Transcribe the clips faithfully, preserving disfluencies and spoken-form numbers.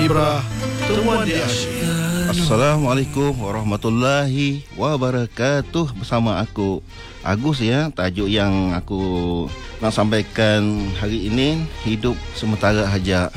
Ibrah, temuan di asyik. Assalamualaikum warahmatullahi wabarakatuh. Bersama aku Agus ya. Tajuk yang aku nak sampaikan hari ini, hidup sementara haja.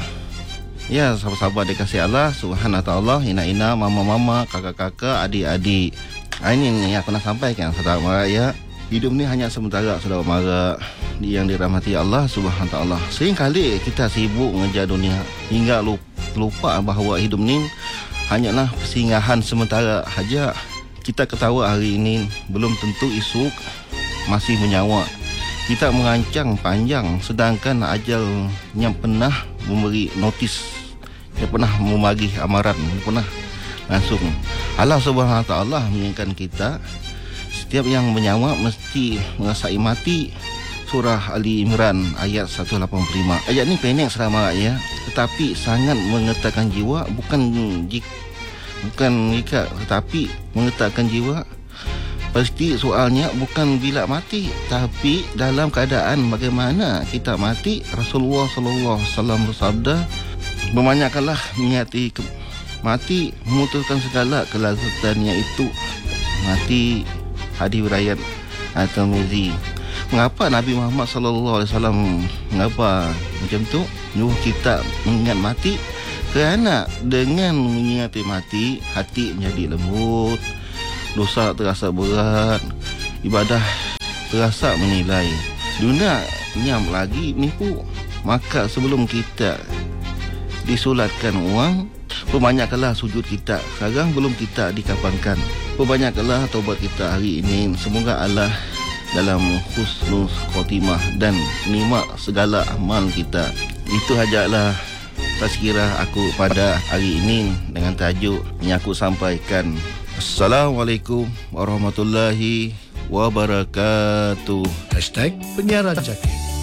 Ya, sahabat-sahabat dikasihi Allah Subhanahu Taala, ina-ina, mama-mama, kakak-kakak, adik-adik. Ini yang aku nak sampaikan, saudara mara ya. Hidup ni hanya sementara, saudara mara yang dirahmati Allah Subhanahu Taala. Seringkali kita sibuk mengejar dunia hingga lupa bahawa hidup ni hanyalah persinggahan sementara saja. Kita ketawa hari ini, belum tentu esok masih menyawa. Kita merancang panjang, sedangkan ajal yang pernah memberi notis, yang pernah membagi amaran, yang pernah langsung. Allah Subhanahu Taala mengingatkan kita, setiap yang menyawa mesti merasai mati. Surah Ali Imran ayat seratus lapan puluh lima. Ayat ni pendek selama ya, tetapi sangat menggetarkan jiwa. Bukan jika, bukan jika, tetapi menggetarkan jiwa. Pasti soalnya bukan bila mati, tapi dalam keadaan bagaimana kita mati. Rasulullah sallallahu alaihi wasallam bersabda, "Banyakkanlah niati ke- mati, memutuskan segala kelazatannya itu." Mati. Hadis riwayat At-Tirmizi. Mengapa Nabi Muhammad sallallahu alaihi wasallam mengapa macam tu? Nyuruh kita mengingat mati, kerana dengan mengingati mati, hati menjadi lembut, dosa terasa berat, ibadah terasa menilai. Dunia nyam lagi nipu. Maka sebelum kita disolatkan uang, perbanyakkanlah sujud kita. Sekarang belum kita dikafankan, perbanyakkanlah taubat kita hari ini. Semoga Allah dalam husnul khotimah dan nikmat segala amal kita. Itu hajalah tazkirah aku pada hari ini dengan tajuk yang aku sampaikan. Assalamualaikum warahmatullahi wabarakatuh. Hashtag penyiaran Zakir.